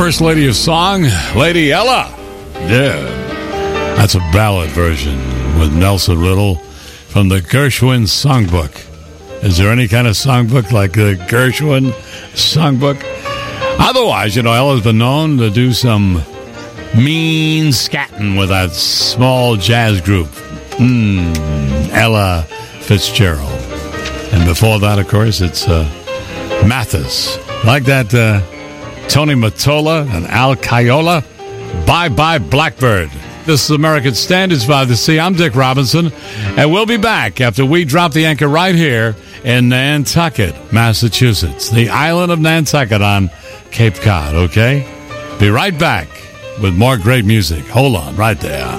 First Lady of Song, Lady Ella. Yeah. That's a ballad version with Nelson Riddle from the Gershwin Songbook. Is there any kind of songbook like the Gershwin Songbook? Otherwise, Ella's been known to do some mean scatting with that small jazz group. Ella Fitzgerald. And before that, of course, it's Mathis. Like that Tony Mottola and Al Caiola. Bye-bye Blackbird. This is American Standards by the Sea. I'm Dick Robinson, and we'll be back after we drop the anchor right here in Nantucket, Massachusetts, the island of Nantucket on Cape Cod, okay? Be right back with more great music. Hold on, right there.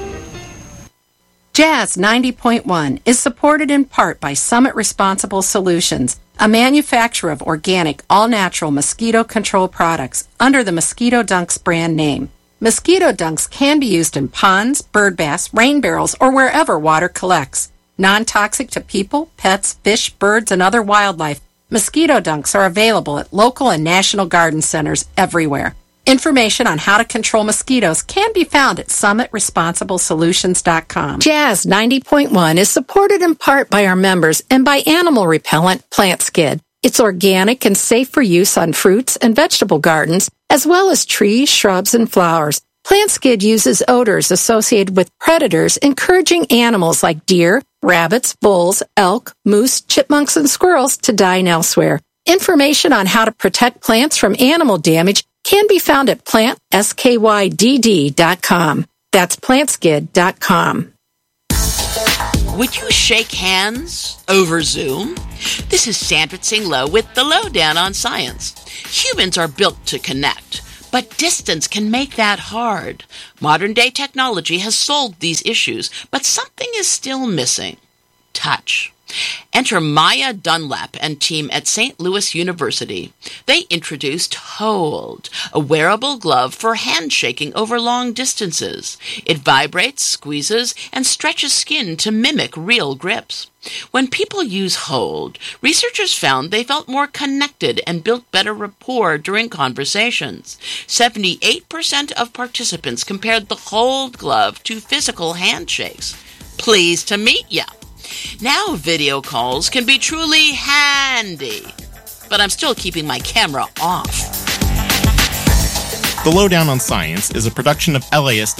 Jazz 90.1 is supported in part by Summit Responsible Solutions, a manufacturer of organic, all-natural mosquito control products under the Mosquito Dunks brand name. Mosquito Dunks can be used in ponds, bird baths, rain barrels, or wherever water collects. Non-toxic to people, pets, fish, birds, and other wildlife, Mosquito Dunks are available at local and national garden centers everywhere. Information on how to control mosquitoes can be found at summitresponsibleSolutions.com. Jazz 90.1 is supported in part by our members and by animal repellent Plant Skid. It's organic and safe for use on fruits and vegetable gardens, as well as trees, shrubs, and flowers. Plant Skid uses odors associated with predators, encouraging animals like deer, rabbits, bulls, elk, moose, chipmunks, and squirrels to dine elsewhere. Information on how to protect plants from animal damage can be found at plantskydd.com. That's plantskid.com. Would you shake hands over Zoom? This is Sandra Tsing Loh with the Lowdown on Science. Humans are built to connect, but distance can make that hard. Modern-day technology has solved these issues, but something is still missing. Touch. Enter Maya Dunlap and team at St. Louis University. They introduced Hold, a wearable glove for handshaking over long distances. It vibrates, squeezes, and stretches skin to mimic real grips. When people use Hold, researchers found they felt more connected and built better rapport during conversations. 78% of participants compared the Hold glove to physical handshakes. Pleased to meet ya. Now video calls can be truly handy, but I'm still keeping my camera off. The Lowdown on Science is a production of LAist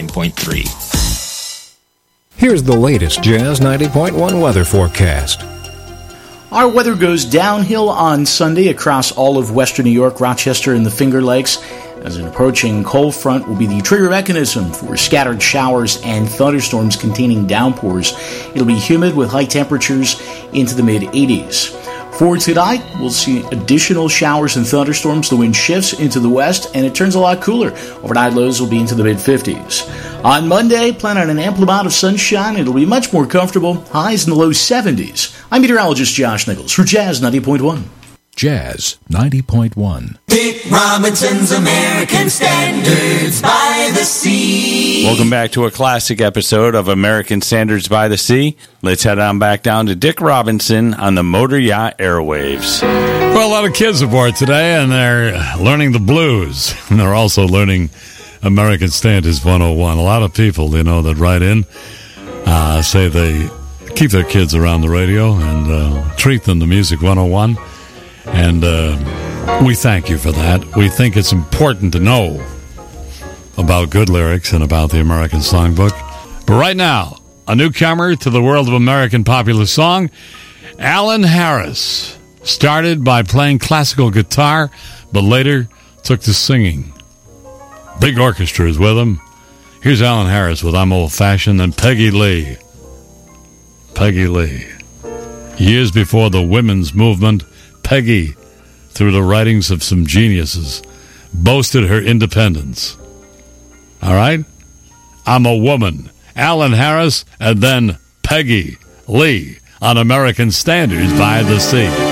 89.3. Here's the latest Jazz 90.1 weather forecast. Our weather goes downhill on Sunday across all of western New York, Rochester, and the Finger Lakes, as an approaching cold front will be the trigger mechanism for scattered showers and thunderstorms containing downpours. It'll be humid with high temperatures into the mid-80s. For tonight, we'll see additional showers and thunderstorms. The wind shifts into the west, and it turns a lot cooler. Overnight lows will be into the mid-50s. On Monday, plan on an ample amount of sunshine. It'll be much more comfortable. Highs in the low 70s. I'm meteorologist Josh Nichols for Jazz 90.1. Jazz 90.1. Dick Robinson's American Standards by the Sea. Welcome back to a classic episode of American Standards by the Sea. Let's head on back down to Dick Robinson on the Motor Yacht Airwaves. Well, a lot of kids aboard today, and they're learning the blues. And they're also learning American Standards 101. A lot of people, that write in say they keep their kids around the radio and treat them to Music 101. And we thank you for that. We think it's important to know about good lyrics and about the American Songbook. But right now, a newcomer to the world of American popular song, Alan Harris. Started by playing classical guitar, but later took to singing. Big orchestra is with him. Here's Alan Harris with I'm Old Fashioned and Peggy Lee. Peggy Lee. Years before the women's movement, Peggy, through the writings of some geniuses, boasted her independence. All right? I'm a Woman. Alan Harris, and then Peggy Lee on American Standards by the Sea.